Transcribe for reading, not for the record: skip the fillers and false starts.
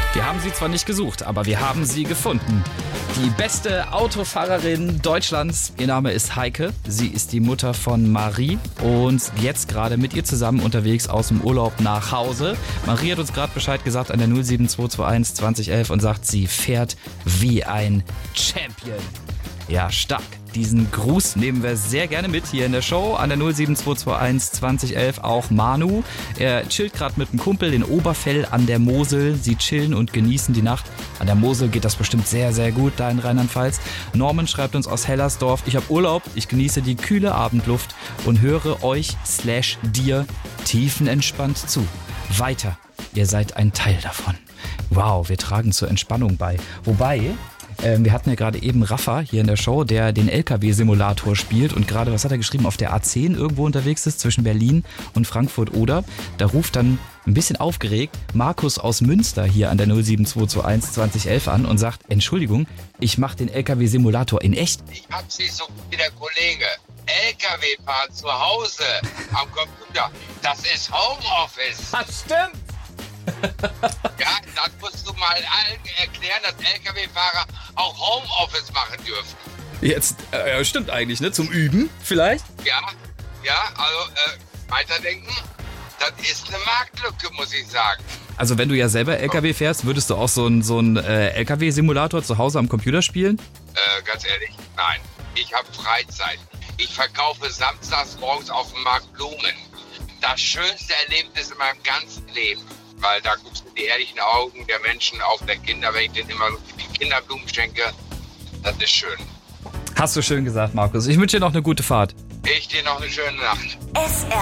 Wir haben sie zwar nicht gesucht, aber wir haben sie gefunden. Die beste Autofahrerin Deutschlands. Ihr Name ist Heike. Sie ist die Mutter von Marie und jetzt gerade mit ihr zusammen unterwegs aus dem Urlaub nach Hause. Marie hat uns gerade Bescheid gesagt an der 07221 2011 und sagt, sie fährt wie ein Champion. Ja, stark. Diesen Gruß nehmen wir sehr gerne mit hier in der Show. An der 07221 2011 auch Manu. Er chillt gerade mit einem Kumpel in Oberfell an der Mosel. Sie chillen und genießen die Nacht. An der Mosel geht das bestimmt sehr, sehr gut da in Rheinland-Pfalz. Norman schreibt uns aus Hellersdorf: Ich habe Urlaub, ich genieße die kühle Abendluft und höre euch/dir tiefenentspannt zu. Weiter, ihr seid ein Teil davon. Wow, wir tragen zur Entspannung bei. Wobei... wir hatten ja gerade eben Rafa hier in der Show, der den LKW-Simulator spielt und gerade, was hat er geschrieben, auf der A10 irgendwo unterwegs ist zwischen Berlin und Frankfurt-Oder. Da ruft dann ein bisschen aufgeregt Markus aus Münster hier an der 07221 2011 an und sagt, Entschuldigung, ich mache den LKW-Simulator in echt. Ich hab sie so wie der Kollege. LKW fahren zu Hause am Computer, das ist Homeoffice. Das stimmt! Ja, das musst du mal allen erklären, dass LKW-Fahrer auch Homeoffice machen dürfen. Jetzt, stimmt eigentlich, ne? Zum Üben vielleicht? Ja, also weiterdenken, das ist eine Marktlücke, muss ich sagen. Also wenn du ja selber LKW fährst, würdest du auch so einen LKW-Simulator zu Hause am Computer spielen? Ganz ehrlich, nein. Ich habe Freizeit. Ich verkaufe samstags morgens auf dem Markt Blumen. Das schönste Erlebnis in meinem ganzen Leben. Weil da guckst du in die ehrlichen Augen der Menschen, auch der Kinder, wenn ich denen immer die Kinderblumen schenke. Das ist schön. Hast du schön gesagt, Markus. Ich wünsche dir noch eine gute Fahrt. Ich dir noch eine schöne Nacht.